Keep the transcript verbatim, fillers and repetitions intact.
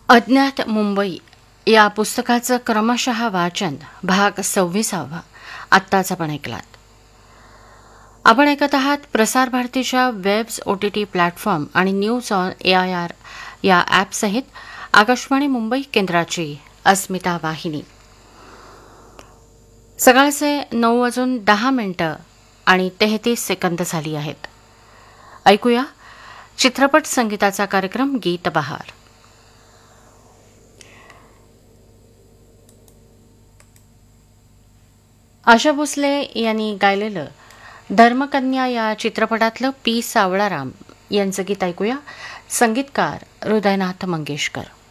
अज्ञात मुंबई या पुस्तकाचं क्रमशः वाचन भाग सव्वीसावा आत्ताच आपण ऐकलात. आपण ऐकत आहात प्रसार भारतीच्या webs O T T platform आणि news on A I R या ॲपसहित आकाशवाणी मुंबई केंद्राची अस्मिता वाहिनी. सकाळचे नऊ वाजून दहा मिनिटं आणि तेहतीस सेकंद झाली आहेत. ऐकूया चित्रपट संगीताचा कार्यक्रम गीत बहार. आशा भोसले यांनी गायलेलं धर्मकन्या या चित्रपटातलं पी सावळाराम यांचं गीत ऐकूया. संगीतकार हृदयनाथ मंगेशकर.